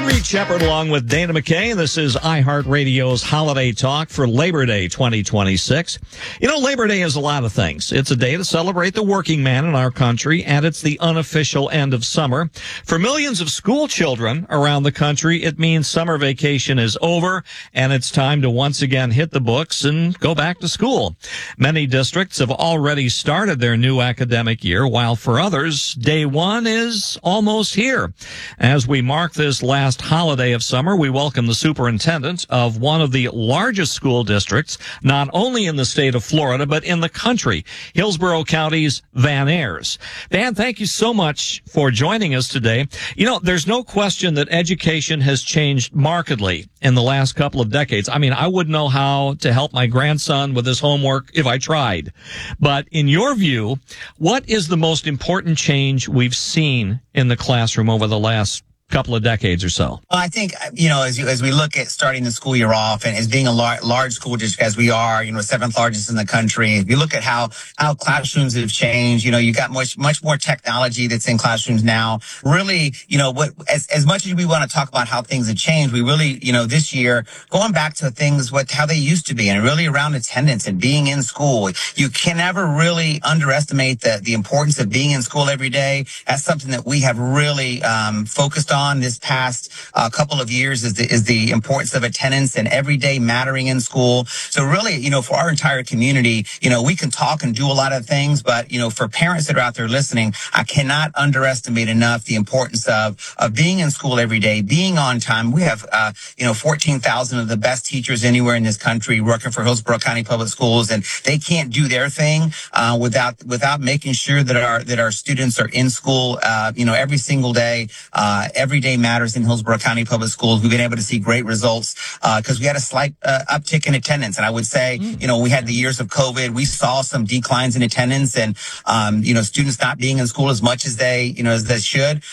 I'm Reed Shepard along with Dana McKay. This is iHeartRadio's Holiday Talk for Labor Day 2026. You know, Labor Day is a lot of things. It's a day to celebrate the working man in our country, and it's the unofficial end of summer. For millions of school children around the country, it means summer vacation is over, and it's time to once again hit the books and go back to school. Many districts have already started their new academic year, while for others, day one is almost here. As we mark this last holiday of summer, we welcome the superintendent of one of the largest school districts, not only in the state of Florida, but in the country, Hillsborough County's Van Ayers. Van, thank you so much for joining us today. You know, there's no question that education has changed markedly in the last couple of decades. I mean, I wouldn't know how to help my grandson with his homework if I tried. But in your view, what is the most important change we've seen in the classroom over the last couple of decades or so? Well, I think, you know, as we look at starting the school year off, and as being a large school district as we are, you know, seventh largest in the country, if you look at how classrooms have changed, you know, you got much more technology that's in classrooms now. Really, you know, as much as we want to talk about how things have changed, we really, you know, this year, going back to things, how they used to be, and really around attendance and being in school. You can never really underestimate the importance of being in school every day. That's something that we have really focused on this past couple of years, is the importance of attendance and every day mattering in school. So really, you know, for our entire community, you know, we can talk and do a lot of things, but, you know, for parents that are out there listening, I cannot underestimate enough the importance of being in school every day, being on time. We have, you know, 14,000 of the best teachers anywhere in this country working for Hillsborough County Public Schools, and they can't do their thing without making sure that our students are in school, you know, every single day. Every day matters in Hillsborough County Public Schools. We've been able to see great results because we had a slight uptick in attendance. And I would say, you know, we had the years of COVID. We saw some declines in attendance and, you know, students not being in school as much as they should.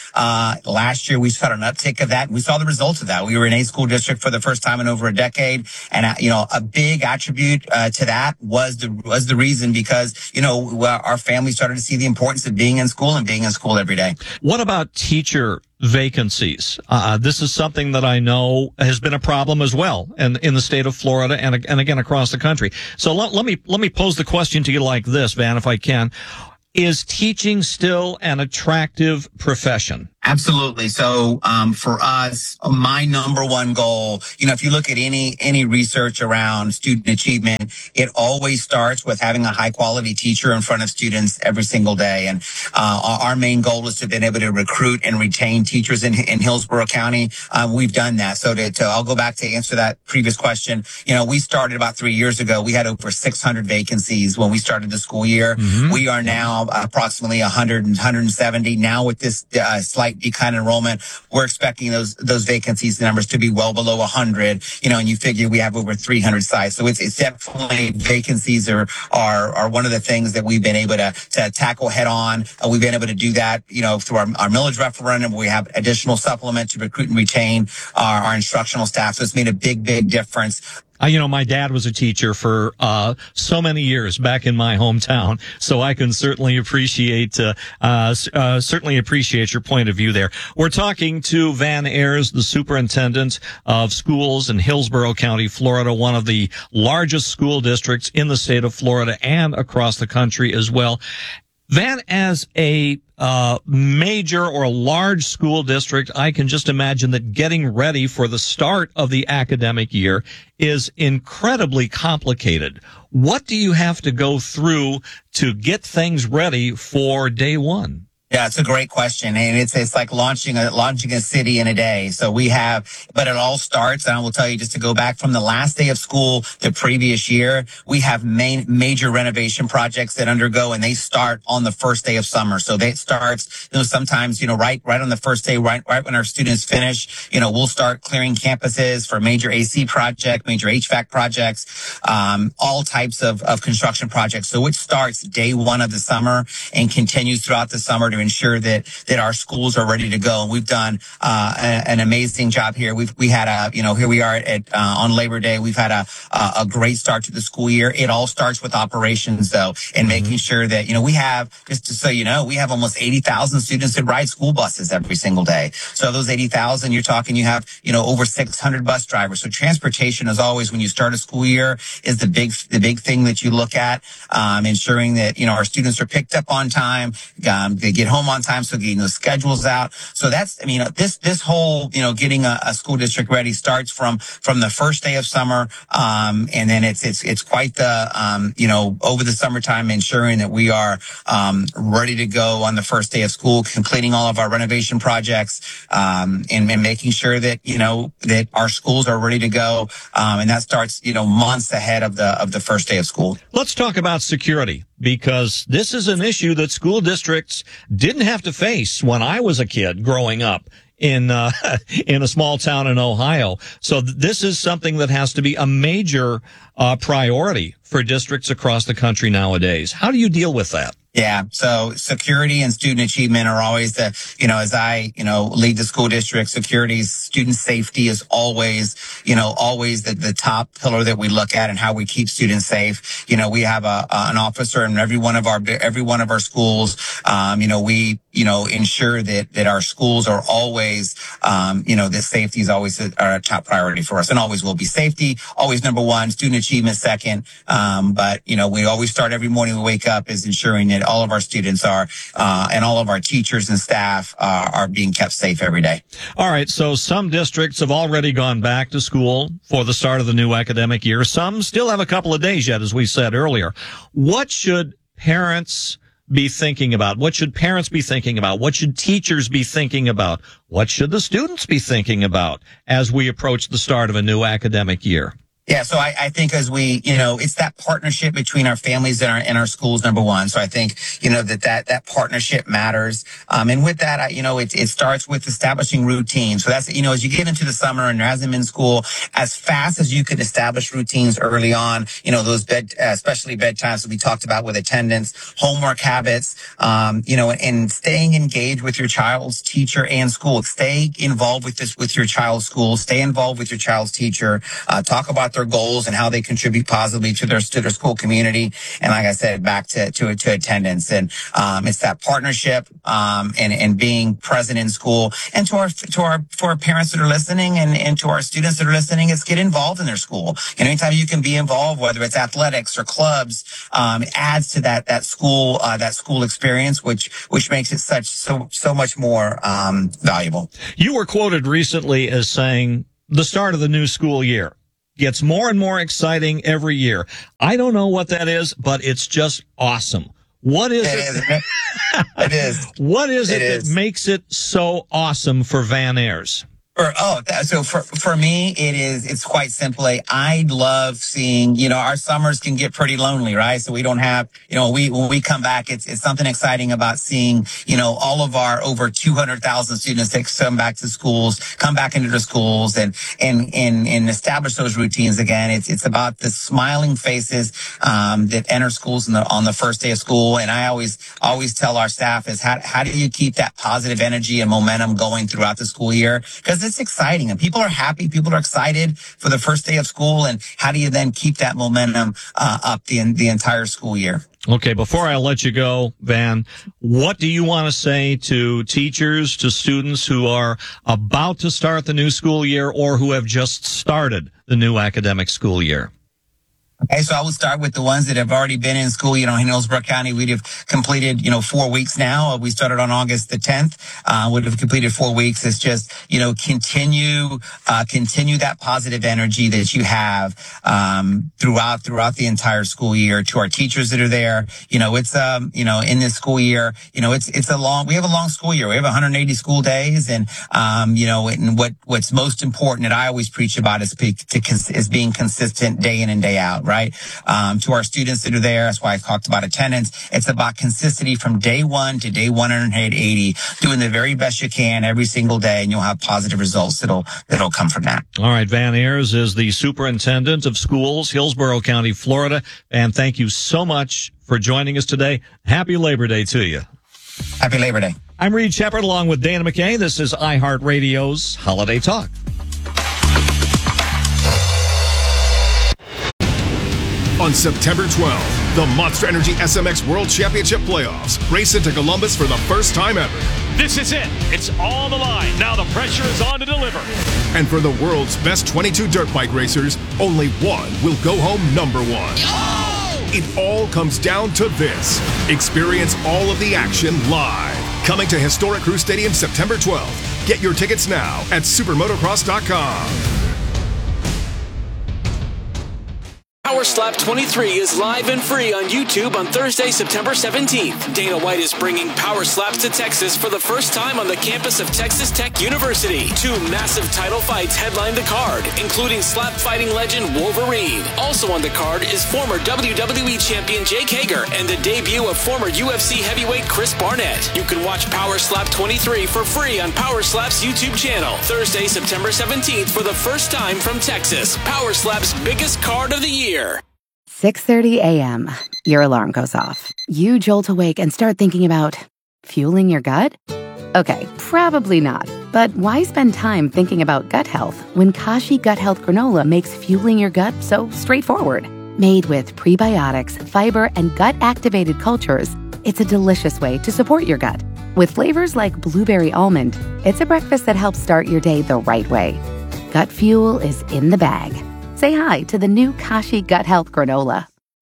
Last year, we saw an uptick of that. We saw the results of that. We were in a school district for the first time in over a decade. And, you know, a big attribute to that was the reason, because, you know, our family started to see the importance of being in school and being in school every day. What about teacher vacancies? This is something that I know has been a problem as well, and in the state of Florida and again across the country. So let me pose the question to you like this, Van, if I can. Is teaching still an attractive profession? Absolutely. So, for us, my number one goal, you know, if you look at any research around student achievement, it always starts with having a high quality teacher in front of students every single day. And, our main goal is to be able to recruit and retain teachers in Hillsborough County. We've done that. So I'll go back to answer that previous question. You know, we started about 3 years ago. We had over 600 vacancies when we started the school year. Mm-hmm. We are now approximately 100 and 170. Now with this, slight decline in enrollment, we're expecting those vacancies numbers to be well below 100. You know, and you figure we have over 300 sites, so it's definitely vacancies are one of the things that we've been able to tackle head on. We've been able to do that, you know, through our millage referendum. We have additional supplement to recruit and retain our instructional staff. So it's made a big difference. You know, my dad was a teacher for so many years back in my hometown, so I can certainly appreciate your point of view there. We're talking to Van Ayers, the superintendent of schools in Hillsborough County, Florida, one of the largest school districts in the state of Florida and across the country as well. Van, as a major or large school district, I can just imagine that getting ready for the start of the academic year is incredibly complicated. What do you have to go through to get things ready for day one? Yeah, it's a great question. And it's like launching a city in a day. So but it all starts, and I will tell you, just to go back from the last day of school the previous year, we have major renovation projects that undergo, and they start on the first day of summer. So that starts, you know, sometimes, you know, right on the first day, right when our students finish, you know, we'll start clearing campuses for major AC project, major HVAC projects, all types of construction projects. So it starts day one of the summer and continues throughout the summer to to ensure that our schools are ready to go. And we've done an amazing job here. We had here we are on Labor Day. We've had a great start to the school year. It all starts with operations, though, and making sure that, we have, just so you know, we have almost 80,000 students that ride school buses every single day. So those 80,000, you're talking, you have, over 600 bus drivers. So transportation, as always, when you start a school year, is the big thing that you look at, ensuring that, our students are picked up on time, they get home on time, so getting those schedules out. So that's, this whole, getting a school district ready starts from the first day of summer, and then it's quite the, over the summertime, ensuring that we are ready to go on the first day of school, completing all of our renovation projects, and making sure that, that our schools are ready to go. And that starts, months ahead of the first day of school. Let's talk about security, because this is an issue that school districts didn't have to face when I was a kid growing up in a small town in Ohio. So this is something that has to be a major priority for districts across the country nowadays. How do you deal with that? Yeah. So security and student achievement are always as I, lead the school district, student safety is always the top pillar that we look at and how we keep students safe. We have an officer in every one of our schools. We ensure that our schools are always, that safety is always our top priority for us, and always will be. Safety, always number one, student achievement second. But we always start every morning we wake up is ensuring that all of our students and all of our teachers and staff are being kept safe every day. All right. So some districts have already gone back to school for the start of the new academic year. Some still have a couple of days yet, as we said earlier. What should parents be thinking about? What should parents be thinking about? What should teachers be thinking about? What should the students be thinking about as we approach the start of a new academic year? Yeah, so I think as we, it's that partnership between our families and our schools, number one. So I think, that partnership matters. And with that, it starts with establishing routines. So that's, as you get into the summer and there hasn't been school, as fast as you could establish routines early on, those especially bedtimes that we talked about with attendance, homework habits, and staying engaged with your child's teacher and school. Stay involved with your child's school, stay involved with your child's teacher, talk about their goals and how they contribute positively to their school community. And like I said, back to attendance. And it's that partnership and being present in school. And for our parents that are listening and to our students that are listening, it's get involved in their school. And anytime you can be involved, whether it's athletics or clubs, adds to that school experience, which makes it so much more valuable. You were quoted recently as saying the start of the new school year gets more and more exciting every year. I don't know what that is, but it's just awesome. What is it? It is. What is it that makes it so awesome for Van Ayers? So for me, it's quite simply, I love seeing, our summers can get pretty lonely, right? So we don't have, when we come back, it's something exciting about seeing, all of our over 200,000 students that come back to schools, come back into their schools and establish those routines again. It's about the smiling faces, that enter schools on the first day of school. And I always tell our staff is how do you keep that positive energy and momentum going throughout the school year? Because it's exciting and people are happy. People are excited for the first day of school. And how do you then keep that momentum up the entire school year? Okay, before I let you go, Van, what do you want to say to teachers, to students who are about to start the new school year or who have just started the new academic school year? Okay, so I will start with the ones that have already been in school. In Hillsborough County, we'd have completed, 4 weeks now. We started on August the 10th. Would have completed 4 weeks. It's just, continue that positive energy that you have, throughout the entire school year. To our teachers that are there, it's, in this school year, we have a long school year. We have 180 school days. And, and what's most important that I always preach about is being consistent day in and day out. Right? To our students that are there, that's why I talked about attendance. It's about consistency from day 1 to day 180, doing the very best you can every single day, and you'll have positive results that'll come from that. All right, Van Ayers is the superintendent of schools, Hillsborough County, Florida. And thank you so much for joining us today. Happy Labor Day to you. Happy Labor Day. I'm Reed Shepard along with Dana McKay. This is iHeartRadio's Holiday Talk. On September 12th, the Monster Energy SMX World Championship Playoffs race into Columbus for the first time ever. This is it. It's on the line. Now the pressure is on to deliver. And for the world's best 22 dirt bike racers, only one will go home number one. Oh! It all comes down to this. Experience all of the action live. Coming to Historic Crew Stadium September 12th. Get your tickets now at supermotocross.com. Power Slap 23 is live and free on YouTube on Thursday, September 17th. Dana White is bringing Power Slaps to Texas for the first time on the campus of Texas Tech University. 2 massive title fights headline the card, including slap fighting legend Wolverine. Also on the card is former WWE champion Jake Hager and the debut of former UFC heavyweight Chris Barnett. You can watch Power Slap 23 for free on Power Slap's YouTube channel. Thursday, September 17th for the first time from Texas. Power Slap's biggest card of the year. 6:30 a.m. Your alarm goes off. You jolt awake and start thinking about fueling your gut? Okay, probably not. But why spend time thinking about gut health when Kashi Gut Health Granola makes fueling your gut so straightforward? Made with prebiotics, fiber, and gut-activated cultures, it's a delicious way to support your gut. With flavors like blueberry almond, it's a breakfast that helps start your day the right way. Gut fuel is in the bag. Say hi to the new Kashi Gut Health Granola.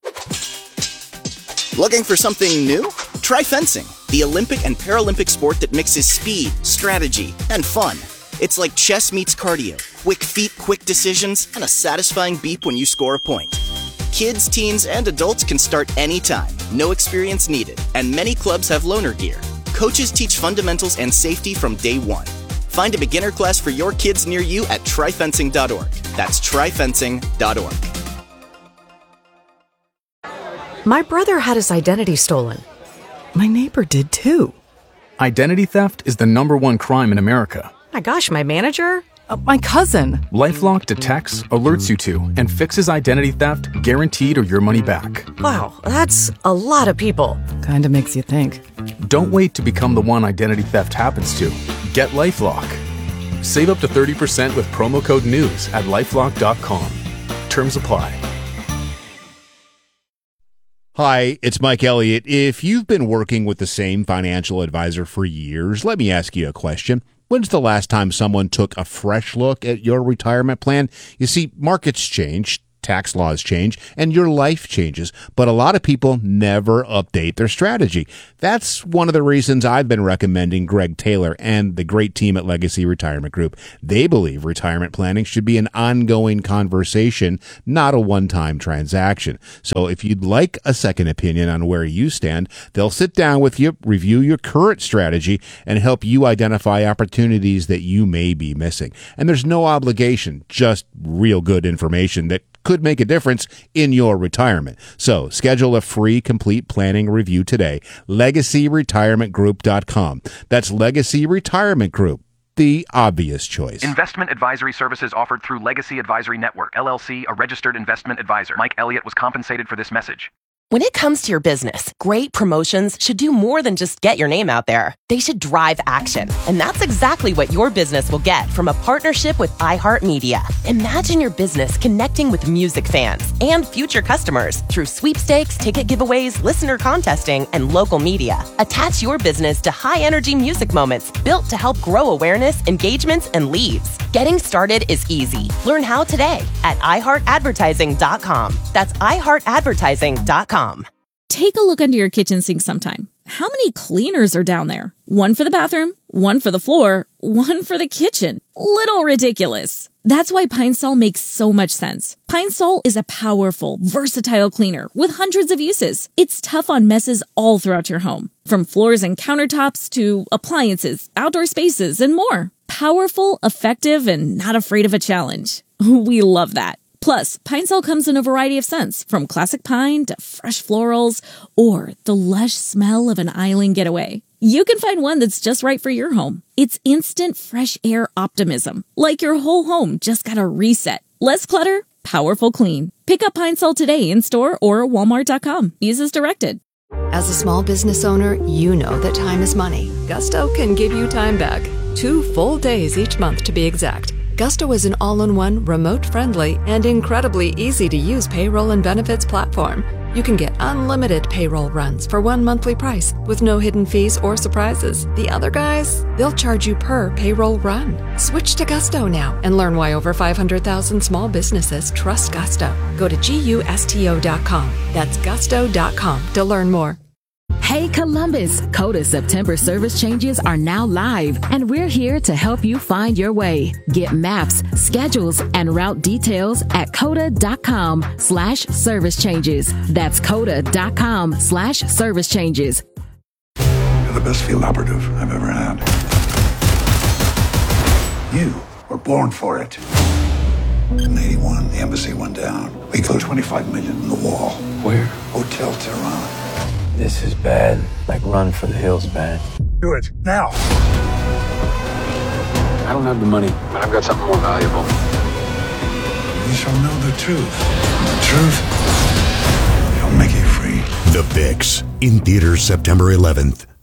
Looking for something new? Try fencing, the Olympic and Paralympic sport that mixes speed, strategy, and fun. It's like chess meets cardio, quick feet, quick decisions, and a satisfying beep when you score a point. Kids, teens, and adults can start anytime, no experience needed, and many clubs have loaner gear. Coaches teach fundamentals and safety from day one. Find a beginner class for your kids near you at tryfencing.org. That's tryfencing.org. My brother had his identity stolen. My neighbor did too. Identity theft is the #1 crime in America. My gosh, my manager? My cousin. LifeLock detects, alerts you to, and fixes identity theft guaranteed or your money back. Wow, that's a lot of people. Kinda makes you think. Don't wait to become the one identity theft happens to. Get LifeLock. Save up to 30% with promo code NEWS at LifeLock.com. Terms apply. Hi, it's Mike Elliott. If you've been working with the same financial advisor for years, let me ask you a question. When's the last time someone took a fresh look at your retirement plan? You see, markets change, tax laws change, and your life changes, but a lot of people never update their strategy. That's one of the reasons I've been recommending Greg Taylor and the great team at Legacy Retirement Group. They believe retirement planning should be an ongoing conversation, not a one-time transaction. So if you'd like a second opinion on where you stand, they'll sit down with you, review your current strategy, and help you identify opportunities that you may be missing. And there's no obligation, just real good information that could make a difference in your retirement. So schedule a free complete planning review today. LegacyRetirementGroup.com. That's Legacy Retirement Group, the obvious choice. Investment advisory services offered through Legacy Advisory Network, LLC, a registered investment advisor. Mike Elliott was compensated for this message. When it comes to your business, great promotions should do more than just get your name out there. They should drive action. And that's exactly what your business will get from a partnership with iHeartMedia. Imagine your business connecting with music fans and future customers through sweepstakes, ticket giveaways, listener contesting, and local media. Attach your business to high-energy music moments built to help grow awareness, engagements, and leads. Getting started is easy. Learn how today at iHeartAdvertising.com. That's iHeartAdvertising.com. Take a look under your kitchen sink sometime. How many cleaners are down there? One for the bathroom, one for the floor, one for the kitchen. Little ridiculous. That's why Pine Sol makes so much sense. Pine Sol is a powerful, versatile cleaner with hundreds of uses. It's tough on messes all throughout your home, from floors and countertops to appliances, outdoor spaces, and more. Powerful, effective, and not afraid of a challenge. We love that. Plus, Pine Sol comes in a variety of scents, from classic pine to fresh florals or the lush smell of an island getaway. You can find one that's just right for your home. It's instant fresh air optimism, like your whole home just got a reset. Less clutter, powerful clean. Pick up Pine Sol today in store or Walmart.com. Use as directed. As a small business owner, you know that time is money. Gusto can give you time back. 2 full days each month to be exact. Gusto is an all-in-one, remote-friendly, and incredibly easy-to-use payroll and benefits platform. You can get unlimited payroll runs for one monthly price with no hidden fees or surprises. The other guys, they'll charge you per payroll run. Switch to Gusto now and learn why over 500,000 small businesses trust Gusto. Go to GUSTO.com. That's gusto.com to learn more. Hey Columbus, Coda September service changes are now live, and we're here to help you find your way. Get maps, schedules, and route details at coda.com/service changes. That's coda.com/service changes. You're the best field operative I've ever had. You were born for it. In 81, the embassy went down. We put $25 million in the wall. Where? Hotel Tehran. This is bad. Like Run for the Hills bad. Do it, now. I don't have the money, but I've got something more valuable. You shall know the truth. And the truth shall make you free. The Fix, in theaters September 11th.